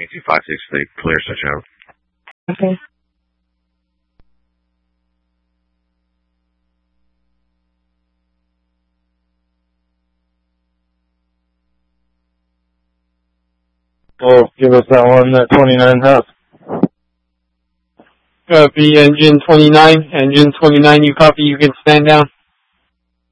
256, clear, switch out. Okay. Oh, give us that one, that 29.5. Copy, engine 29. Engine 29, you copy, you can stand down.